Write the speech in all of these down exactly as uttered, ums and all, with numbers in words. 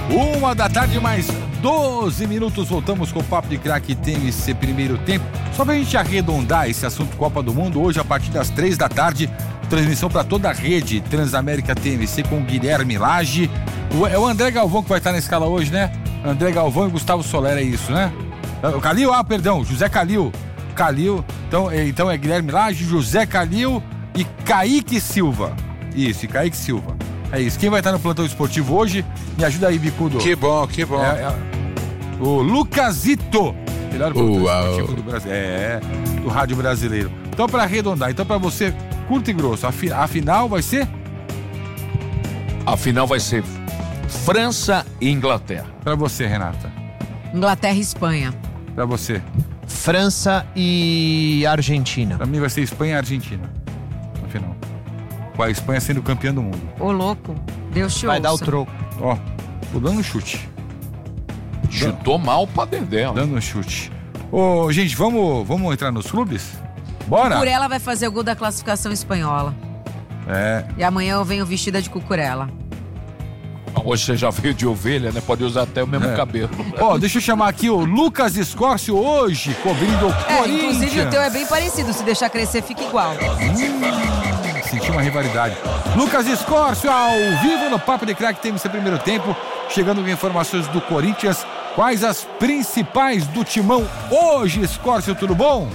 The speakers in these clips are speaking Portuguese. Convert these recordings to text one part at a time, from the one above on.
Uma da tarde, mais doze minutos. Voltamos com o Papo de Craque T M C primeiro tempo. Só pra gente arredondar esse assunto Copa do Mundo, hoje a partir das três da tarde, transmissão para toda a rede Transamérica T M C com o Guilherme Lage. O, é o André Galvão que vai estar na escala hoje, né? André Galvão e Gustavo Soler, é isso, né? O Calil, ah, perdão, José Calil. Calil, então, é, então é Guilherme Lage, José Calil e Kaique Silva. Isso, e Kaique Silva. É isso. Quem vai estar no plantão esportivo hoje? Me ajuda aí, Bicudo. Que bom, que bom. É, é, o Lucasito. Melhor plantão Uau. esportivo do Brasil. É, do rádio brasileiro. Então, para arredondar, então para você, curto e grosso, a, fi, a final vai ser? A final vai ser França e Inglaterra. Para você, Renata. Inglaterra e Espanha. Para você. França e Argentina. Para mim vai ser Espanha e Argentina. No final. Com a Espanha sendo campeã do mundo. Ô, louco. Deus te Vai ouça. dar o troco. Ó, tô dando um chute. Chutou mal pra Dedé. Dando um chute. Ô, gente, vamos, vamos entrar nos clubes? Bora? Cucurella vai fazer o gol da classificação espanhola. É. E amanhã eu venho vestida de Cucurella. Hoje você já veio de ovelha, né? Pode usar até o mesmo É. cabelo. Ó, deixa eu chamar aqui o Lucas Escórcio hoje, cobrindo o É, Corinthians. inclusive o teu é bem parecido. Se deixar crescer, fica igual. Hum, senti uma rivalidade. Lucas Escórcio, ao vivo no Papo de Craque T M C primeiro tempo. Chegando com informações do Corinthians. Quais as principais do timão hoje, Escórcio? Tudo bom?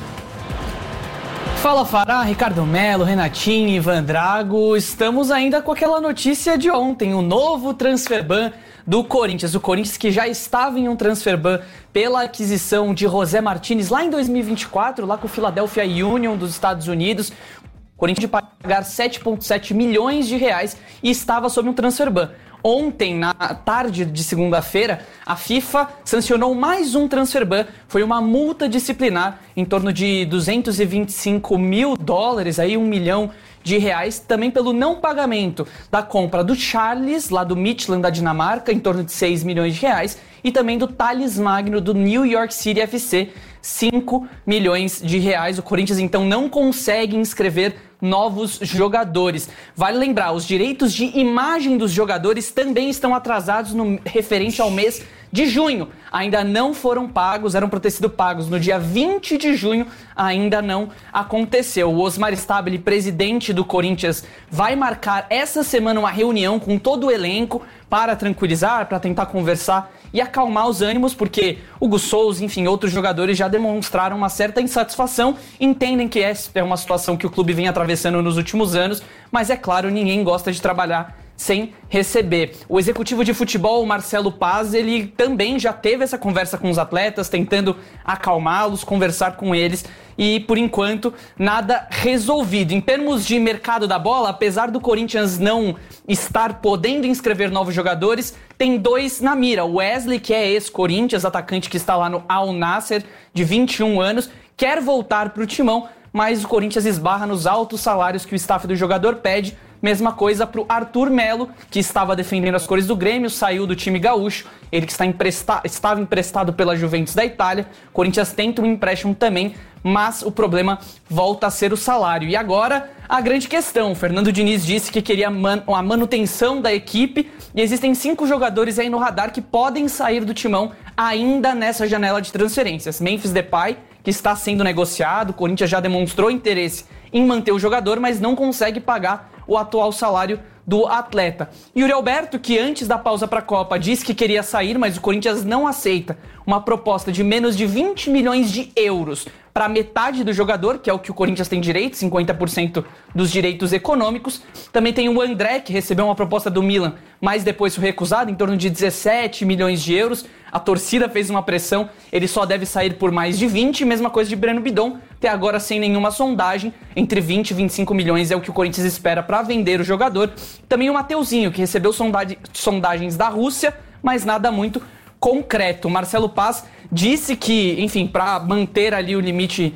Fala Fará, Ricardo Melo, Renatinho, Ivan Drago. Estamos ainda com aquela notícia de ontem, o novo transfer ban do Corinthians. O Corinthians que já estava em um transfer ban pela aquisição de José Martínez lá em dois mil e vinte e quatro, lá com o Philadelphia Union dos Estados Unidos. O Corinthians de pagar sete vírgula sete milhões de reais e estava sob um transfer ban. Ontem, na tarde de segunda-feira, a FIFA sancionou mais um transfer ban. Foi uma multa disciplinar em torno de duzentos e vinte e cinco mil dólares, aí um milhão de reais, também pelo não pagamento da compra do Charles, lá do Midtjylland da Dinamarca, em torno de seis milhões de reais, e também do Thales Magno, do New York City F C, cinco milhões de reais. O Corinthians, então, não consegue inscrever novos jogadores. Vale lembrar, os direitos de imagem dos jogadores também estão atrasados no referente ao mês de junho. Ainda não foram pagos, eram para ter sido pagos no dia vinte de junho, ainda não aconteceu. O Osmar Stabile, presidente do Corinthians, vai marcar essa semana uma reunião com todo o elenco para tranquilizar, para tentar conversar e acalmar os ânimos, porque o Hugo Souza, enfim, outros jogadores já demonstraram uma certa insatisfação, entendem que é uma situação que o clube vem atravessando nos últimos anos, mas é claro, ninguém gosta de trabalhar sem receber. O executivo de futebol, Marcelo Paz, ele também já teve essa conversa com os atletas, tentando acalmá-los, conversar com eles, e por enquanto nada resolvido. Em termos de mercado da bola, apesar do Corinthians não estar podendo inscrever novos jogadores, tem dois na mira. O Wesley, que é ex-Corinthians, atacante que está lá no Al Nassr, de vinte e um anos, quer voltar para o timão, mas o Corinthians esbarra nos altos salários que o staff do jogador pede. Mesma coisa para o Arthur Melo, que estava defendendo as cores do Grêmio, saiu do time gaúcho, ele que está empresta- estava emprestado pela Juventus da Itália. O Corinthians tenta um empréstimo também, mas o problema volta a ser o salário. E agora, a grande questão. O Fernando Diniz disse que queria man- a manutenção da equipe e existem cinco jogadores aí no radar que podem sair do timão ainda nessa janela de transferências. Memphis Depay, que está sendo negociado, o Corinthians já demonstrou interesse em manter o jogador, mas não consegue pagar o atual salário do atleta. Yuri Alberto, que antes da pausa para a Copa disse que queria sair, mas o Corinthians não aceita uma proposta de menos de vinte milhões de euros para metade do jogador, que é o que o Corinthians tem direito, cinquenta por cento dos direitos econômicos. Também tem o André, que recebeu uma proposta do Milan, mas depois foi recusado, em torno de dezessete milhões de euros. A torcida fez uma pressão, ele só deve sair por mais de vinte, mesma coisa de Breno Bidon, até agora sem nenhuma sondagem, entre vinte e vinte e cinco milhões é o que o Corinthians espera para vender o jogador. Também o Mateuzinho, que recebeu sondade, sondagens da Rússia, mas nada muito concreto. Marcelo Paz disse que, enfim, para manter ali o limite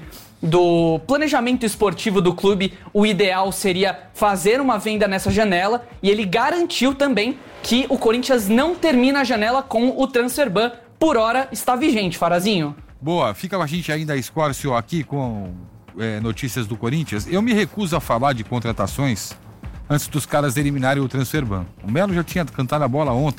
do planejamento esportivo do clube, o ideal seria fazer uma venda nessa janela, e ele garantiu também que o Corinthians não termina a janela com o transfer ban. Por hora está vigente, Farazinho. Boa, fica com a gente ainda, Escórcio, aqui com é, notícias do Corinthians. Eu me recuso a falar de contratações antes dos caras eliminarem o transfer ban. O Melo já tinha cantado a bola ontem.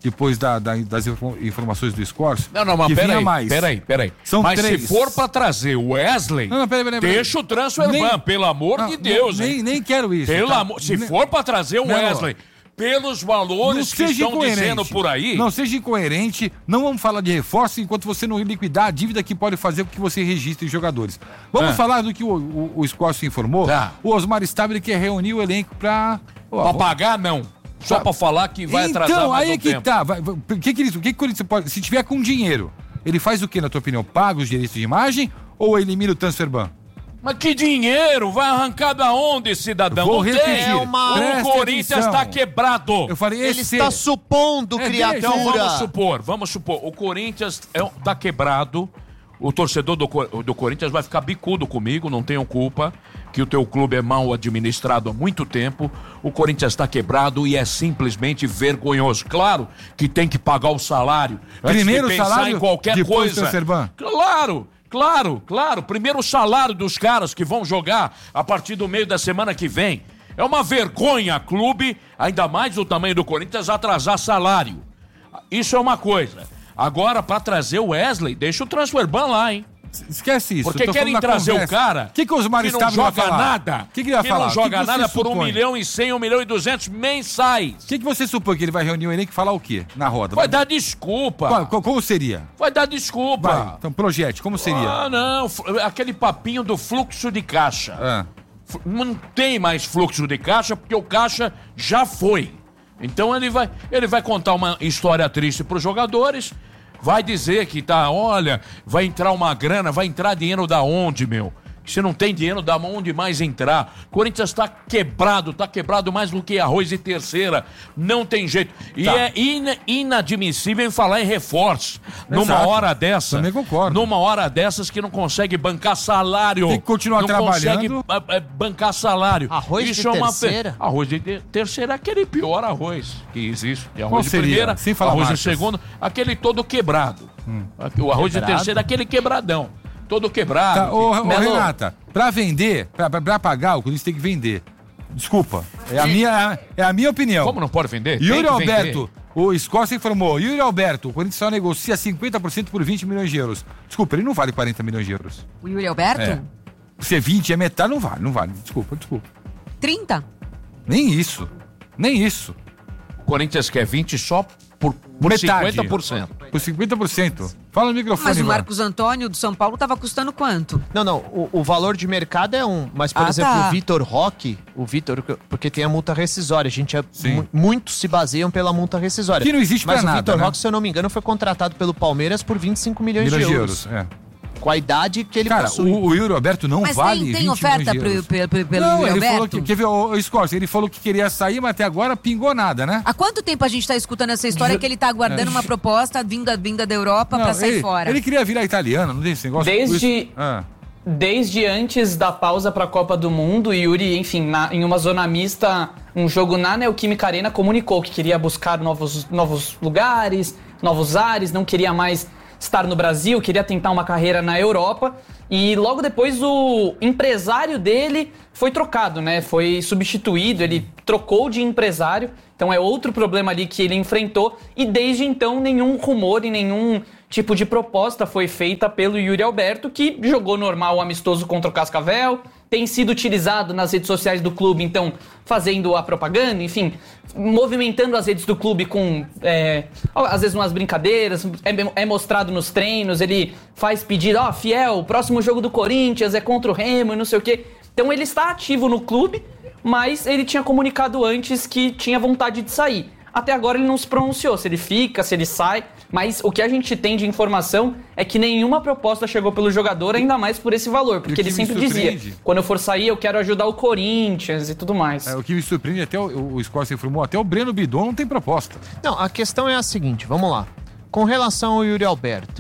depois da, da, das informações do Scores. Não, não, mas que peraí, mais. peraí, peraí. São mas três. se for pra trazer o Wesley, não, não, peraí, peraí, peraí. deixa o transfer ban, pelo amor não, de Deus. Nem, hein? nem quero isso. Pelo tá? amor, se nem... for pra trazer o Wesley, pelos valores que estão dizendo por aí... Não seja incoerente, não vamos falar de reforço enquanto você não liquidar a dívida que pode fazer com que você registre jogadores. Vamos Ah. falar do que o, o, o Scores informou. Tá. O Osmar Stabile quer reunir o elenco pra... Ó, Pra pagar, não. Só Tá. pra falar que vai então, atrasar mais aí um é que tempo. tá. Vai, vai, o que que, isso, o que que o Corinthians pode... Se tiver com dinheiro, ele faz o que, na tua opinião? Paga os direitos de imagem ou elimina o transfer ban? Mas que dinheiro? Vai arrancar da onde, cidadão? Vou Não tem. repetir. É uma- O Presta Corinthians atenção. está quebrado. Eu falei, Ele esse... está supondo, É, criatura. deixa, Então vamos supor, vamos supor, o Corinthians é, tá quebrado, o torcedor do, Co- do Corinthians vai ficar bicudo comigo, não tenho culpa, que o teu clube é mal administrado há muito tempo, o Corinthians está quebrado e é simplesmente vergonhoso. Claro que tem que pagar o salário, antes Primeiro de pensar salário, em qualquer depois coisa. do transfer ban. Claro! Claro, claro, primeiro o salário dos caras que vão jogar a partir do meio da semana que vem. É uma vergonha, clube, ainda mais do tamanho do Corinthians, atrasar salário. Isso é uma coisa. Agora, pra trazer o Wesley, deixa o transfer ban lá, hein? Esquece isso. Porque eu tô querem falando da trazer conversa. o cara que que o Osmar que não Stabile vai joga falar? nada. Que que ele vai que falar? não O que joga que você nada por um supõe? milhão e cem, um milhão e duzentos mensais. O que, que você supõe que ele vai reunir o elenco e falar o quê na roda? Vai dar desculpa. Qual- qual- como seria? Vai dar desculpa. Vai, então projete, como seria? Ah, não, fl- aquele papinho do fluxo de caixa. Ah. F- Não tem mais fluxo de caixa porque o caixa já foi. Então ele vai, ele vai contar uma história triste para os jogadores, vai dizer que tá, olha, vai entrar uma grana, vai entrar dinheiro da onde, meu? Se não tem dinheiro, da onde mais entrar? Corinthians está quebrado, está quebrado mais do que arroz de terceira. Não tem jeito. E Tá. é ina- inadmissível falar em reforço. Numa Exato. hora dessa. Também concordo. Numa hora dessas que não consegue bancar salário. Tem que continuar não trabalhando. consegue ah, ah, bancar salário. Arroz Isso de é uma fe- terceira? Arroz de te- terceira é aquele pior arroz que existe. E arroz Qual de seria? primeira, Sem falar arroz marcas. de segundo, aquele todo quebrado. O arroz Quebrado? de terceira é aquele quebradão. Todo quebrado. Tá, ô, ô, Melo. Renata, pra vender, pra, pra, pra pagar, o Corinthians tem que vender. Desculpa, é a minha, é a minha opinião. Como não pode vender? Tem Yuri que vender. Alberto, o Escócia informou, Yuri Alberto, o Corinthians só negocia cinquenta por cento por vinte milhões de euros. Desculpa, ele não vale quarenta milhões de euros. O Yuri Alberto? É. Se é vinte, é metade, não vale, não vale. Desculpa, desculpa. trinta? Nem isso, nem isso. O Corinthians quer vinte só por, por Metade. cinquenta por cento. Por cinquenta por cento. Fala no microfone, Mas o Ivan. Marcos Antônio do São Paulo tava custando quanto? Não, não, o, o valor de mercado é um, mas por Ah, exemplo, tá. o Vitor Roque, o Vitor, porque tem a multa rescisória, a gente é, Sim. mu- muitos se baseiam pela multa rescisória. Que não existe mas pra o nada, Vitor né? Roque, se eu não me engano, foi contratado pelo Palmeiras por vinte e cinco milhões, Milhões de euros. é. Com a idade que ele Cara, possui. o, o Yuri Alberto não Mas vale tem, tem vinte oferta milhões de pro, euros. pelo, pelo, pelo Não, Yuri ele falou Alberto? que, quer ver, o, o Escócia, ele falou que queria sair, mas até agora pingou nada, né? Há quanto tempo a gente tá escutando essa história que ele tá aguardando uma proposta vinda, vinda da Europa Não, pra sair ele, fora? Ele queria virar italiano, não tem esse negócio? Desde- Isso- Ah. Desde antes da pausa para a Copa do Mundo, o Yuri, enfim, na- em uma zona mista, um jogo na Neoquímica Arena, comunicou que queria buscar novos, novos lugares, novos ares, não queria mais estar no Brasil, queria tentar uma carreira na Europa. E logo depois o empresário dele foi trocado, né? Foi substituído, ele trocou de empresário. Então é outro problema ali que ele enfrentou. E desde então nenhum rumor e nenhum tipo de proposta foi feita pelo Yuri Alberto, que jogou normal amistoso contra o Cascavel, tem sido utilizado nas redes sociais do clube, então fazendo a propaganda, enfim, movimentando as redes do clube com, é, às vezes, umas brincadeiras, é, é mostrado nos treinos, ele faz pedido, ó, fiel, o próximo jogo do Corinthians é contra o Remo e não sei o quê. Então ele está ativo no clube, mas ele tinha comunicado antes que tinha vontade de sair. Até agora ele não se pronunciou se ele fica, se ele sai, mas o que a gente tem de informação é que nenhuma proposta chegou pelo jogador, ainda mais por esse valor, porque E o é que ele me sempre dizia, surpreende- quando eu for sair eu quero ajudar o Corinthians e tudo mais. É, o que me surpreende, até o, o Escócia informou, até o Breno Bidon não tem proposta. Não, a questão é a seguinte, vamos lá. Com relação ao Yuri Alberto,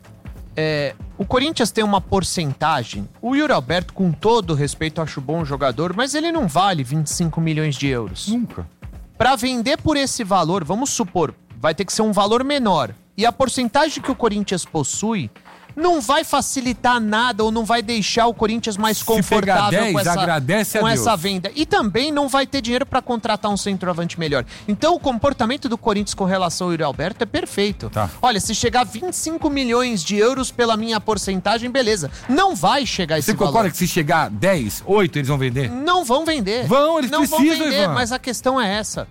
é, o Corinthians tem uma porcentagem. O Yuri Alberto, com todo respeito, acho bom jogador, mas ele não vale vinte e cinco milhões de euros. Nunca. Para vender por esse valor, vamos supor, vai ter que ser um valor menor. E a porcentagem que o Corinthians possui não vai facilitar nada ou não vai deixar o Corinthians mais confortável dez, com, essa, agradece a com Deus. essa venda. E também não vai ter dinheiro para contratar um centroavante melhor. Então o comportamento do Corinthians com relação ao Yuri Alberto é perfeito. Tá. Olha, se chegar a vinte e cinco milhões de euros pela minha porcentagem, beleza. Não vai chegar esse Você valor. concorda que se chegar dez, oito, eles vão vender? Não vão vender. Vão, eles não precisam, vão vender, Ivan. mas a questão é essa.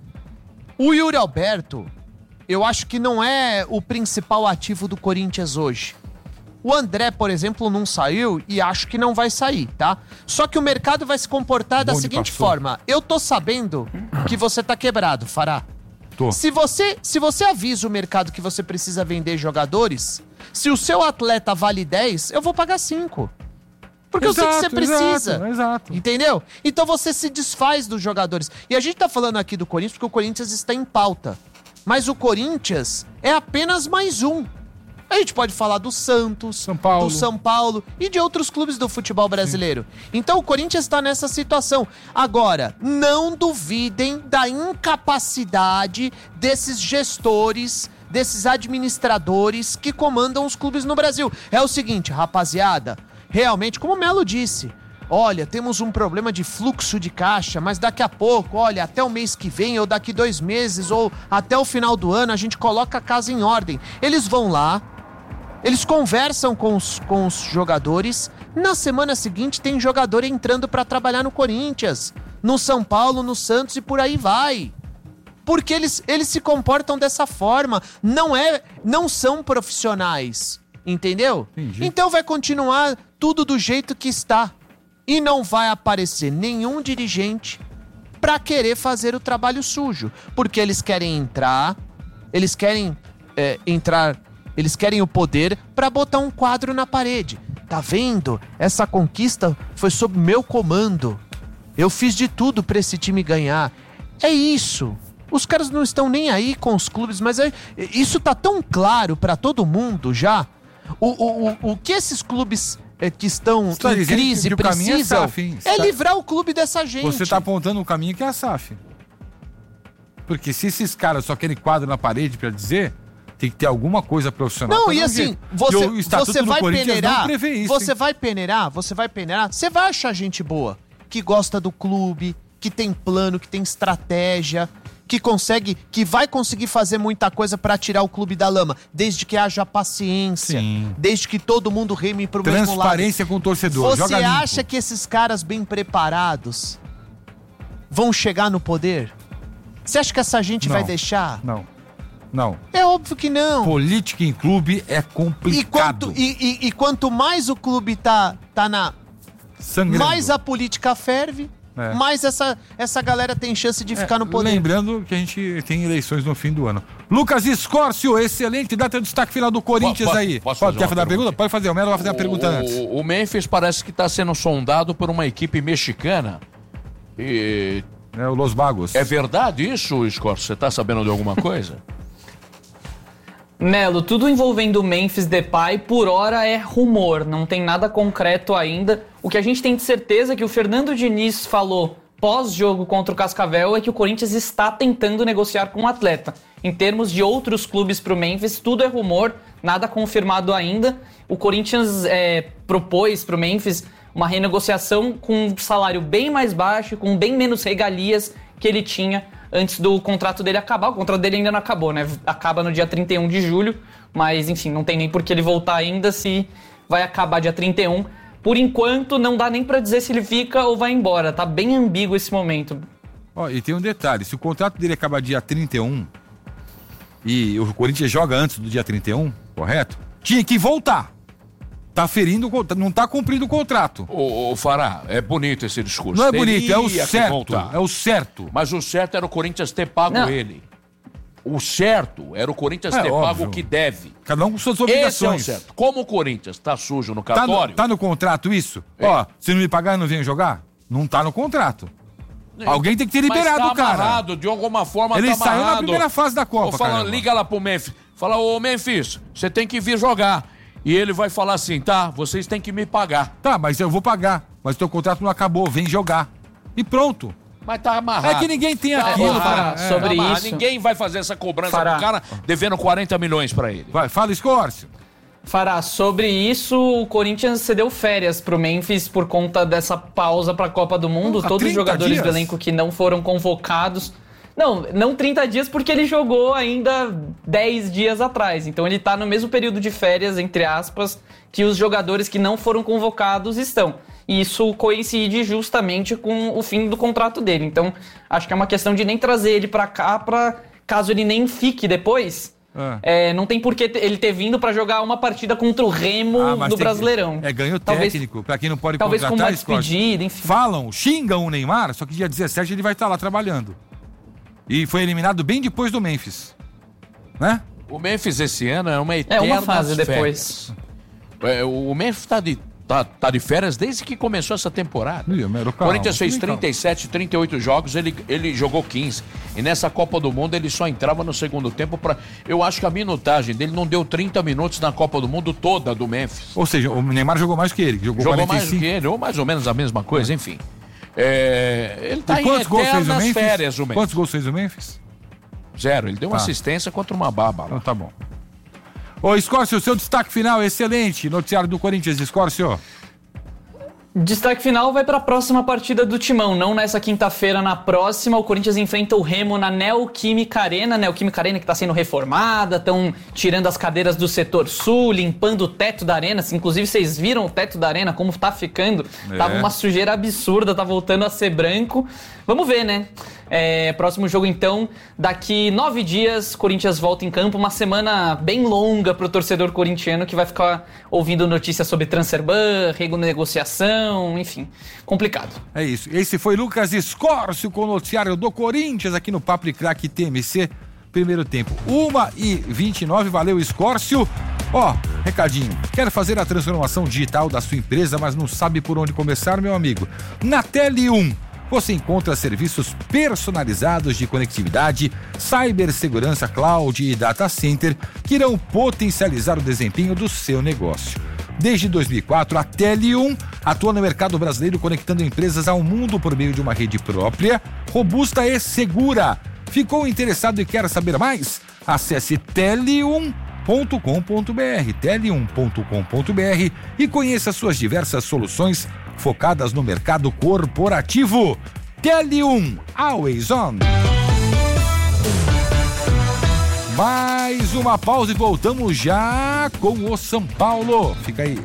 O Yuri Alberto, eu acho que não é o principal ativo do Corinthians hoje. O André, por exemplo, não saiu e acho que não vai sair, tá? Só que o mercado vai se comportar da Bonde seguinte passou. forma. Eu tô sabendo que você tá quebrado, Fará. Tô. Se você, se você avisa o mercado que você precisa vender jogadores, se o seu atleta vale dez, eu vou pagar cinco. Porque eu sei que você Exato, precisa. exato, exato. Entendeu? Então você se desfaz dos jogadores. E a gente tá falando aqui do Corinthians porque o Corinthians está em pauta. Mas o Corinthians é apenas mais um. A gente pode falar do Santos, São Paulo. do São Paulo e de outros clubes do futebol brasileiro. Então o Corinthians está nessa situação. Agora, não duvidem da incapacidade desses gestores, desses administradores que comandam os clubes no Brasil. É o seguinte, rapaziada, realmente, como o Melo disse, olha, temos um problema de fluxo de caixa, mas daqui a pouco, olha, até o mês que vem, ou daqui dois meses, ou até o final do ano, a gente coloca a casa em ordem. Eles vão lá, eles conversam com os, com os jogadores, na semana seguinte tem jogador entrando pra trabalhar no Corinthians, no São Paulo, no Santos e por aí vai. Porque eles, eles se comportam dessa forma, não, é, não são profissionais, entendeu? Entendi. Então vai continuar tudo do jeito que está. E não vai aparecer nenhum dirigente pra querer fazer o trabalho sujo. Porque eles querem entrar, eles querem é, entrar, eles querem o poder pra botar um quadro na parede. Tá vendo? Essa conquista foi sob meu comando. Eu fiz de tudo pra esse time ganhar. É isso. Os caras não estão nem aí com os clubes, mas é, isso tá tão claro pra todo mundo já. O, o, o, o que esses clubes... É, que estão Você tá em dizendo crise que o caminho é precisam S A F, hein? Você é tá- livrar o clube dessa gente. Você tá apontando um caminho que é a S A F. Porque se esses caras só querem quadro na parede pra dizer, tem que ter alguma coisa profissional. Não, pra e dar um assim, jeito. você, E o Estatuto você do vai Corinthians peneirar, não prevê isso, você hein? vai peneirar, você vai peneirar, você vai achar gente boa, que gosta do clube, que tem plano, que tem estratégia, que consegue, que vai conseguir fazer muita coisa pra tirar o clube da lama, desde que haja paciência, Sim. desde que todo mundo reme pro mesmo lado. Transparência com o torcedor. Você Joga limpo. acha que esses caras bem preparados vão chegar no poder? Você acha que essa gente Não. vai deixar? Não. Não. É óbvio que não. Política em clube é E complicado. quanto, e, e- e quanto mais o clube tá, tá na... Sangrando. Mais a política ferve, É. mais essa, essa galera tem chance de ficar no poder. Lembrando que a gente tem eleições no fim do ano. Lucas Escórcio, excelente. Dá teu destaque final do Corinthians Po- po- aí. posso Pode, fazer quer uma fazer uma pergunta? pergunta? Pode fazer. O Melo vai fazer uma pergunta antes. O, o Memphis parece que está sendo sondado por uma equipe mexicana. E É o Los Bagos. é verdade isso, Scorcio? Você está sabendo de alguma coisa? Melo, tudo envolvendo o Memphis Depay, por hora é rumor, não tem nada concreto ainda. O que a gente tem de certeza é que o Fernando Diniz falou pós-jogo contra o Cascavel é que o Corinthians está tentando negociar com o atleta. Em termos de outros clubes para o Memphis, tudo é rumor, nada confirmado ainda. O Corinthians é, propôs para o Memphis uma renegociação com um salário bem mais baixo, com bem menos regalias que ele tinha antes do contrato dele acabar. O contrato dele ainda não acabou, né? Acaba no dia trinta e um de julho, mas enfim, não tem nem por que ele voltar ainda se vai acabar dia trinta e um. Por enquanto, não dá nem pra dizer se ele fica ou vai embora. Tá bem ambíguo esse momento. Ó, e tem um detalhe. Se o contrato dele acabar dia trinta e um e o Corinthians joga antes do dia trinta e um, correto? Tinha que voltar. Tá ferindo, o con- não tá cumprindo o contrato. Ô, ô Fará, é bonito esse discurso. Não é bonito, é o Teria que certo. voltar. É o certo. Mas o certo era o Corinthians ter pago Não. ele. O certo era o Corinthians É ter óbvio. pago o que deve. Cada um com suas Esse é o obrigações. certo. Como o Corinthians tá sujo no Tá cartório... no, tá no contrato isso? É. Ó, se não me pagar, eu não venho jogar? Não tá no contrato. Alguém tem que ter liberado mas o tá cara. amarrado, de alguma forma Ele tá saiu amarrado. na primeira fase da Copa, Ô, fala, caramba. liga lá pro Memphis. Fala, ô Memphis, você tem que vir jogar. E ele vai falar assim, tá, vocês têm que me pagar. Tá, mas eu vou pagar. Mas teu contrato não acabou, vem jogar. E pronto. Mas tá amarrado. É que ninguém tem Tá aquilo, amarrado. Fará. É. Sobre Tá amarrado. isso- Ninguém vai fazer essa cobrança Fará. pro cara devendo quarenta milhões pra ele. Vai, fala, Escórcio. Fará, sobre isso, o Corinthians cedeu férias pro Memphis por conta dessa pausa pra Copa do Mundo. Há Todos os jogadores dias? do elenco que não foram convocados... Não, não trinta dias porque ele jogou ainda dez dias atrás. Então ele tá no mesmo período de férias, entre aspas, que os jogadores que não foram convocados estão. E isso coincide justamente com o fim do contrato dele. Então acho que é uma questão de nem trazer ele pra cá, pra caso ele nem fique depois... É, não tem por que ele ter vindo pra jogar uma partida contra o Remo Ah, no mas tem Brasileirão. que- É ganho Talvez- técnico, pra quem não pode Talvez como uma contratar, Scott. despedida, enfim. Falam, xingam o Neymar, só que dia dezessete ele vai estar lá trabalhando. E foi eliminado bem depois do Memphis. Né? O Memphis esse ano é uma eterna É uma fase depois. É, o Memphis tá de, tá, tá de férias desde que começou essa temporada. Ih, mas O calma, Corinthians fez calma. trinta e sete, trinta e oito jogos, ele, ele jogou quinze. E nessa Copa do Mundo ele só entrava no segundo tempo para. Eu acho que a minutagem dele não deu trinta minutos na Copa do Mundo toda do Memphis. Ou seja, o Neymar jogou mais que ele. Jogou, Jogou quarenta e mais do cinco. que ele, ou mais ou menos a mesma coisa, enfim. É, ele tá E em quantos gols fez o eternas Memphis? férias, o Memphis. Quantos gols fez o Memphis? Zero. Ele deu uma Tá. assistência contra uma baba lá. Então tá bom. Ô, Escórcio, seu destaque final, excelente. Noticiário do Corinthians, Escórcio. Destaque final vai para a próxima partida do Timão, não nessa quinta-feira, na próxima. O Corinthians enfrenta o Remo na Neoquímica Arena, Neoquímica Arena que está sendo reformada, estão tirando as cadeiras do setor sul, limpando o teto da arena. Inclusive, vocês viram o teto da arena, como tá ficando? É. Tava uma sujeira absurda, tá voltando a ser branco. Vamos ver, né? É, próximo jogo, então, daqui nove dias, Corinthians volta em campo. Uma semana bem longa pro torcedor corintiano que vai ficar ouvindo notícias sobre transferban, renegociação, enfim, complicado. É isso. Esse foi Lucas Escórcio com o noticiário do Corinthians aqui no Papo de Craque T M C. Primeiro tempo, uma e vinte e nove. Valeu, Escórcio. Ó, recadinho. Quer fazer a transformação digital da sua empresa, mas não sabe por onde começar, meu amigo? Na Tele um. Você encontra serviços personalizados de conectividade, cibersegurança, cloud e data center que irão potencializar o desempenho do seu negócio. Desde dois mil e quatro, a Tele um atua no mercado brasileiro conectando empresas ao mundo por meio de uma rede própria, robusta e segura. Ficou interessado e quer saber mais? Acesse tele um ponto com ponto br, tele um ponto com ponto br e conheça suas diversas soluções focadas no mercado corporativo. Tele um, always on. Mais uma pausa e voltamos já com o São Paulo. Fica aí.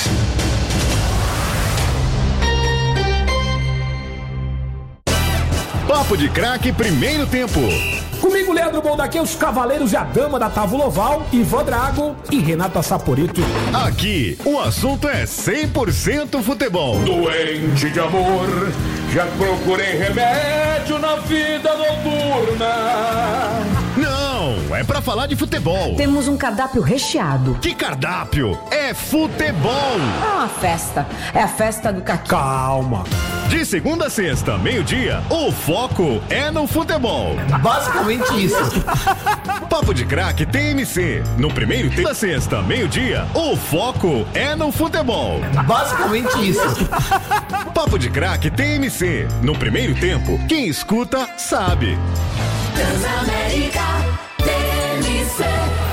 Papo de Craque, primeiro tempo. Comigo, Leandro Bondaque, os cavaleiros e a dama da Távola Oval, Ivan Drago e Renata Saporito. Aqui, o assunto é cem por cento futebol. Doente de amor, já procurei remédio na vida noturna. Não, é pra falar de futebol. Temos um cardápio recheado. Que cardápio? É futebol. É uma festa. É a festa do caqui. Calma. De segunda a sexta, meio-dia, o foco é no futebol. Basicamente isso. Papo de Craque T M C. No primeiro tempo da sexta, meio-dia, o foco é no futebol. Basicamente isso. Papo de Craque T M C. No primeiro tempo, quem escuta sabe. Transamérica T M C.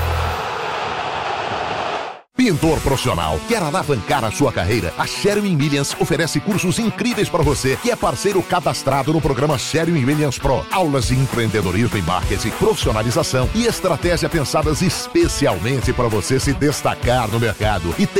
Pintor profissional, quer alavancar a sua carreira? A Sherwin Williams oferece cursos incríveis para você, que é parceiro cadastrado no programa Sherwin Williams Pro. Aulas de empreendedorismo e marketing, profissionalização e estratégia pensadas especialmente para você se destacar no mercado. E tem